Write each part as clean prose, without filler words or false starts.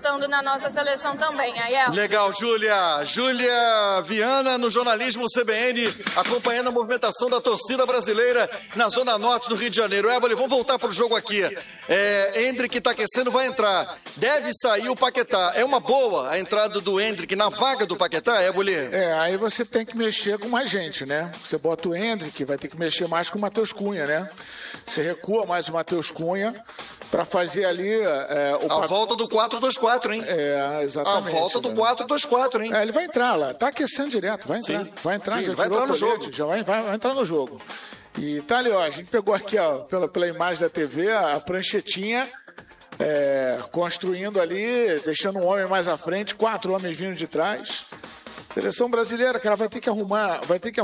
acreditando na nossa seleção também. Aí é... Legal, Júlia. Júlia Viana, no jornalismo CBN, acompanhando a movimentação da torcida brasileira na Zona Norte do Rio de Janeiro. Éboli, vamos voltar para o jogo aqui. Endrick está aquecendo, vai entrar. Deve sair o Paquetá. É uma boa a entrada do Endrick na vaga do Paquetá, Éboli? Aí você tem que mexer com mais gente, né? Você bota o Endrick, vai ter que mexer mais com o Matheus Cunha, né? Você recua mais o Matheus Cunha para fazer ali... a volta do 4-2-4, hein? Exatamente. A volta do 4-2-4, hein? Ele vai entrar lá, tá aquecendo direto, vai entrar. Sim. Vai entrar, Sim, já vai entrar no jogo. Já vai entrar no jogo. E tá ali, ó, a gente pegou aqui, ó, pela imagem da TV, a pranchetinha, construindo ali, deixando um homem mais à frente, 4 homens vindo de trás. Seleção brasileira, cara, vai ter que arrumar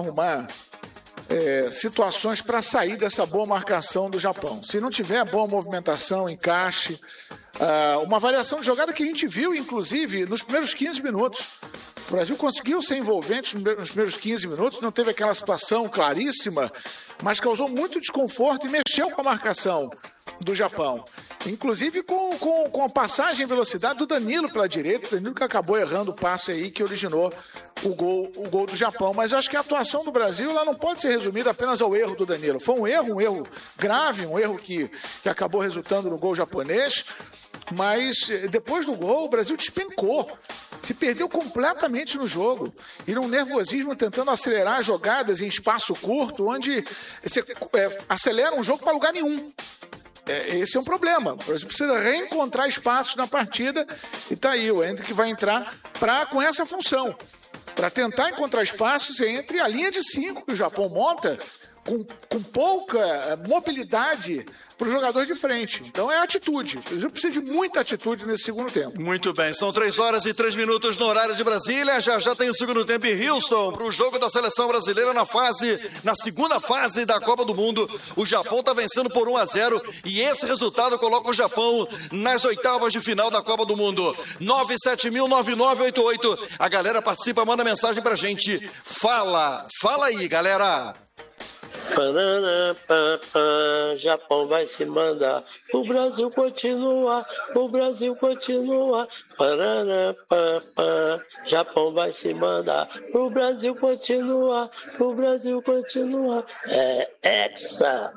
situações para sair dessa boa marcação do Japão. Se não tiver boa movimentação, encaixe, uma variação de jogada que a gente viu, inclusive, nos primeiros 15 minutos. O Brasil conseguiu ser envolvente nos primeiros 15 minutos, não teve aquela situação claríssima, mas causou muito desconforto e mexeu com a marcação do Japão. Inclusive com a passagem em velocidade do Danilo pela direita, o Danilo que acabou errando o passe aí que originou o gol do Japão. Mas eu acho que a atuação do Brasil ela não pode ser resumida apenas ao erro do Danilo. Foi um erro grave, um erro que acabou resultando no gol japonês, mas depois do gol o Brasil despencou. Se perdeu completamente no jogo. E num nervosismo tentando acelerar jogadas em espaço curto, onde você acelera um jogo para lugar nenhum. Esse é um problema. O Brasil precisa reencontrar espaços na partida e tá aí o Endrick vai entrar com essa função. Para tentar encontrar espaços entre a linha de 5 que o Japão monta com pouca mobilidade para o jogador de frente. Então é atitude. O Brasil precisa de muita atitude nesse segundo tempo. Muito bem, são 3 horas e 3 minutos no horário de Brasília. Já tem o segundo tempo em Houston para o jogo da seleção brasileira na segunda fase da Copa do Mundo. O Japão está vencendo por 1-0 e esse resultado coloca o Japão nas oitavas de final da Copa do Mundo. 970009988. A galera participa, manda mensagem pra gente. Fala aí, galera. Japão vai se mandar, o Brasil continua, Japão vai se mandar, o Brasil continua, Hexa,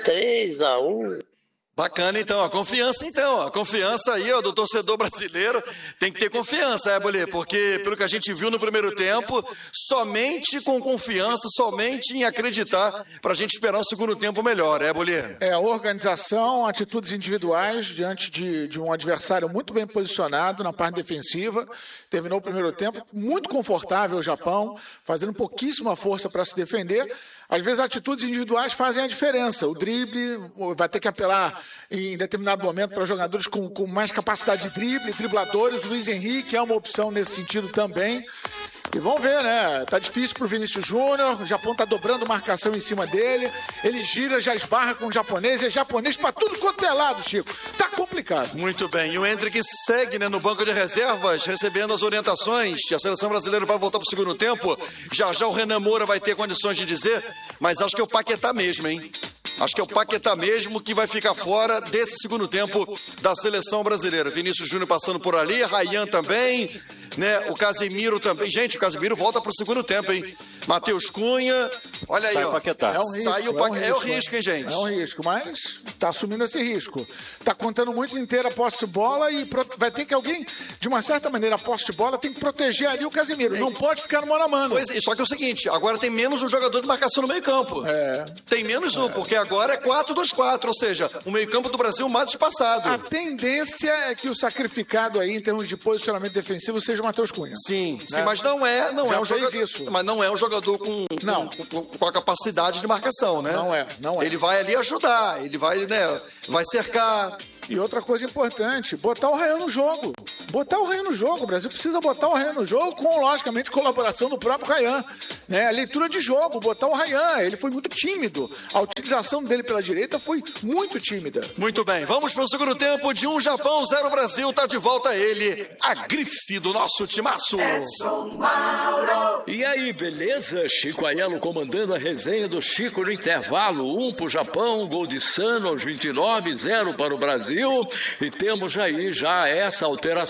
3-1. Bacana, então, a confiança aí, ó, do torcedor brasileiro, tem que ter confiança, Éboli, porque pelo que a gente viu no primeiro tempo, somente com confiança, somente em acreditar, pra gente esperar um segundo tempo melhor, Éboli. Organização, atitudes individuais diante de um adversário muito bem posicionado na parte defensiva, terminou o primeiro tempo, muito confortável o Japão, fazendo pouquíssima força para se defender. Às vezes atitudes individuais fazem a diferença. O drible vai ter que apelar em determinado momento para jogadores com mais capacidade de drible, dribladores. Luiz Henrique é uma opção nesse sentido também. E vamos ver, né? Tá difícil pro Vinícius Júnior, o Japão tá dobrando marcação em cima dele, ele gira, já esbarra com o japonês, é japonês pra tudo quanto é lado, Chico. Tá complicado. Muito bem, e o Endrick segue, né, no banco de reservas, recebendo as orientações. A seleção brasileira vai voltar pro segundo tempo. Já o Renan Moura vai ter condições de dizer, mas acho que é o Paquetá mesmo, hein? Acho que é o Paquetá mesmo que vai ficar fora desse segundo tempo da seleção brasileira. Vinícius Júnior passando por ali, Ryan também, né? O Casemiro também. Gente, o Casemiro volta pro segundo tempo, hein? Matheus Cunha, olha aí, sai ó. O Paquetá. É o risco, hein, gente? É um risco, mas tá assumindo esse risco. Tá contando muito inteiro a posse de bola e vai ter que alguém, de uma certa maneira, a posse de bola tem que proteger ali o Casemiro. Não pode ficar no mano a mano. Pois, só que é o seguinte, agora tem menos um jogador de marcação no meio campo. Tem menos um, porque agora é 4-2-4, ou seja, o meio campo do Brasil mais espaçado. A tendência é que o sacrificado aí, em termos de posicionamento defensivo, seja o Matheus Cunha. Sim, mas não é um jogador. Isso. Mas não é um jogador com a capacidade de marcação, né? Não é. Ele vai ali ajudar, ele vai, né, vai cercar. E outra coisa importante, botar o Ryan no jogo. O Brasil precisa botar o Ryan no jogo com, logicamente, colaboração do próprio Ryan. Né? A leitura de jogo, botar o Ryan. Ele foi muito tímido. A utilização dele pela direita foi muito tímida. Muito bem, vamos para o segundo tempo de 1 Japão, 0 Brasil. Tá de volta ele, a grife do nosso timaço. E aí, beleza? Chico Aiello comandando a resenha do Chico no intervalo. 1 para o Japão, gol de Sano aos 29, 0 para o Brasil. E temos aí já essa alteração